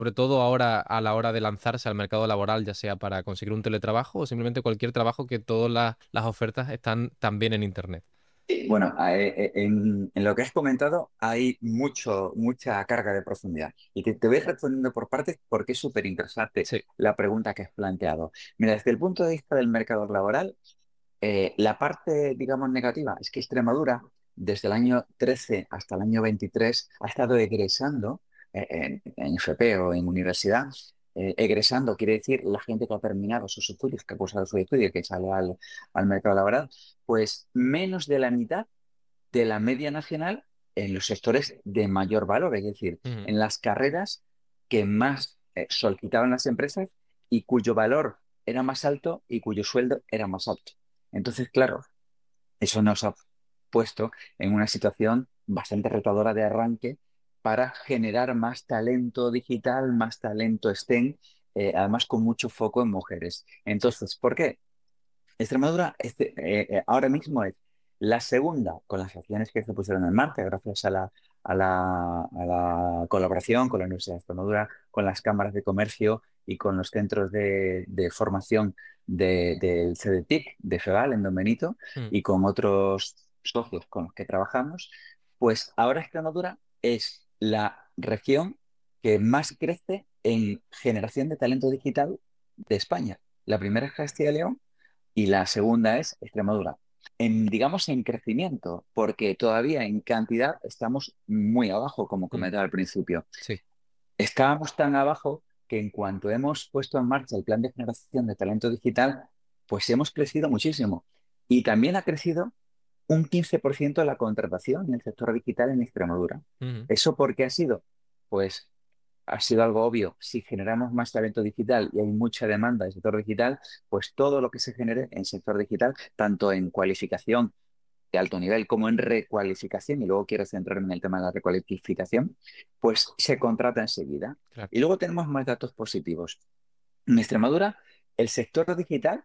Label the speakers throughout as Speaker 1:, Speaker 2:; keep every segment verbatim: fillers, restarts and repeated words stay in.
Speaker 1: sobre todo ahora a la hora de lanzarse al mercado laboral, ya sea para conseguir un teletrabajo o simplemente cualquier trabajo que todas las, las ofertas están también en Internet.
Speaker 2: Sí, bueno, a- e- e- en, en lo que has comentado hay mucho, mucha carga de profundidad. Y te, te voy respondiendo por partes porque es súper interesante
Speaker 1: Sí.
Speaker 2: la pregunta que has planteado. Mira, desde el punto de vista del mercado laboral, eh, la parte, digamos, negativa es que Extremadura, desde el año trece hasta el año veintitrés, ha estado egresando eh, en, en F P o en universidad. Eh, egresando quiere decir la gente que ha terminado sus estudios, que ha cursado sus estudios, que sale al, al mercado laboral, pues menos de la mitad de la media nacional en los sectores de mayor valor, es decir,
Speaker 1: Ujú.
Speaker 2: en las carreras que más eh, solicitaban las empresas y cuyo valor era más alto y cuyo sueldo era más alto. Entonces, claro, eso nos ha puesto en una situación bastante retadora de arranque para generar más talento digital, más talento STEM, eh, además con mucho foco en mujeres.
Speaker 1: Sí.
Speaker 2: Entonces, ¿por qué? Extremadura este, eh, eh, ahora mismo es la segunda con las acciones que se pusieron en marcha gracias a la, a la, a la colaboración con la Universidad de Extremadura, con las cámaras de comercio y con los centros de, de formación de- del CEDETIC, de FEVAL en Don Benito
Speaker 1: Mm.
Speaker 2: y con otros socios con los que trabajamos, pues ahora Extremadura es la región que más crece en generación de talento digital de España. La primera es Castilla y León y la segunda es Extremadura. En, digamos, en crecimiento, porque todavía en cantidad estamos muy abajo, como
Speaker 1: Mm.
Speaker 2: comentaba al principio.
Speaker 1: Sí.
Speaker 2: Estábamos tan abajo que en cuanto hemos puesto en marcha el plan de generación de talento digital, pues hemos crecido muchísimo. Y también ha crecido un quince por ciento la contratación en el sector digital en Extremadura.
Speaker 1: Ujú.
Speaker 2: ¿Eso por qué ha sido? Pues ha sido algo obvio. Si generamos más talento digital y hay mucha demanda del sector digital, pues todo lo que se genere en sector digital, tanto en cualificación de alto nivel como en recualificación, y luego quiero centrarme en el tema de la recualificación, pues se contrata enseguida.
Speaker 1: Claro.
Speaker 2: Y luego tenemos más datos positivos. En Extremadura, el sector digital,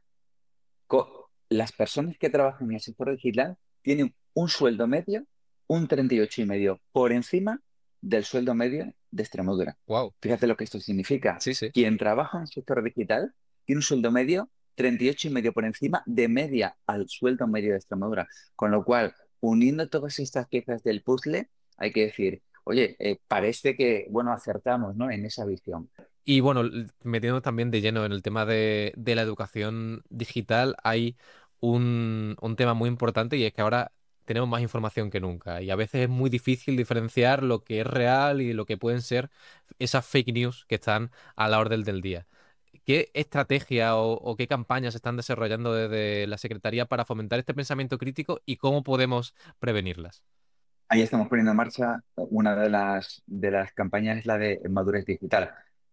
Speaker 2: co- las personas que trabajan en el sector digital tienen un sueldo medio, un treinta y ocho y medio por encima del sueldo medio de Extremadura.
Speaker 1: Wow.
Speaker 2: Fíjate lo que esto significa.
Speaker 1: Sí, sí.
Speaker 2: Quien trabaja en el sector digital tiene un sueldo medio treinta y ocho y medio por encima de media al sueldo medio de Extremadura. Con lo cual, uniendo todas estas piezas del puzzle, hay que decir, oye, eh, parece que, bueno, acertamos, ¿no? En esa visión.
Speaker 1: Y bueno, l- metiendo también de lleno en el tema de, de la educación digital, hay un, un tema muy importante y es que ahora tenemos más información que nunca y a veces es muy difícil diferenciar lo que es real y lo que pueden ser esas fake news que están a la orden del día. ¿Qué estrategia o, o qué campañas se están desarrollando desde la Secretaría para fomentar este pensamiento crítico y cómo podemos prevenirlas?
Speaker 2: Ahí estamos poniendo en marcha una de las, de las campañas, es la de madurez digital.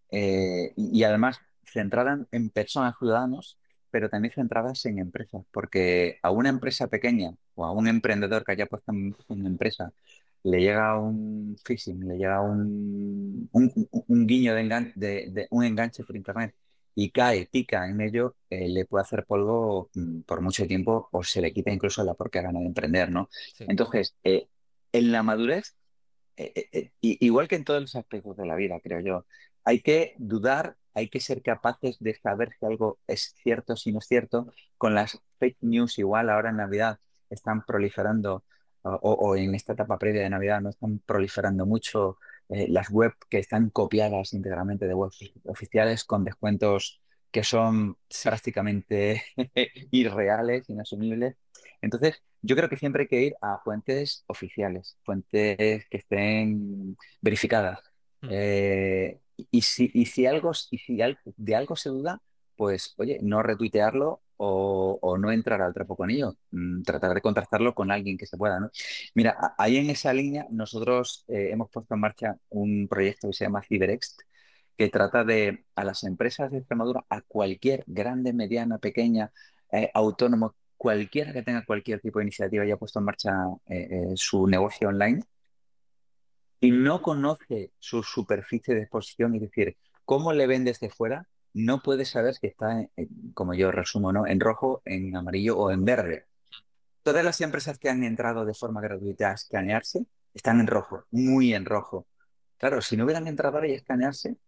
Speaker 2: Eh, y, y además centrada en, en personas, ciudadanos, pero también centradas en empresas, porque a una empresa pequeña o a un emprendedor que haya puesto en una empresa, le llega un phishing, le llega un, un, un- un guiño de, engan- de- de un enganche por internet y cae, pica en ello, eh, le puede hacer polvo mm, por mucho tiempo o se le quita incluso la propia gana de emprender, ¿no?
Speaker 1: Sí.
Speaker 2: Entonces, eh, en la madurez, eh, eh, eh, i- igual que en todos los aspectos de la vida, creo yo, hay que dudar, hay que ser capaces de saber si algo es cierto, si no es cierto. Con las fake news, igual ahora en Navidad están proliferando, o, o en esta etapa previa de Navidad, no están proliferando mucho eh, las web que están copiadas íntegramente de webs oficiales con descuentos que son
Speaker 1: Sí.
Speaker 2: prácticamente irreales, inasumibles. Entonces, yo creo que siempre hay que ir a fuentes oficiales, fuentes que estén verificadas.
Speaker 1: Mm.
Speaker 2: Eh, y si, y si algo, y si al- de algo se duda, pues oye, no retuitearlo o, o no entrar al trapo con ello, mm, tratar de contactarlo con alguien que se pueda, ¿no? Mira, a- ahí en esa línea nosotros eh, hemos puesto en marcha un proyecto que se llama CyberExt, que trata de a las empresas de Extremadura, a cualquier grande, mediana, pequeña, eh, autónomo, cualquiera que tenga cualquier tipo de iniciativa y haya puesto en marcha eh, eh, su negocio online y no conoce su superficie de exposición, es decir, cómo le ven desde fuera, no puede saber si está, en- en- como yo resumo, ¿no? En rojo, en amarillo o en verde. Todas las empresas que han entrado de forma gratuita a escanearse están en rojo, muy en rojo. Claro, si no hubieran entrado ahora y a escanearse,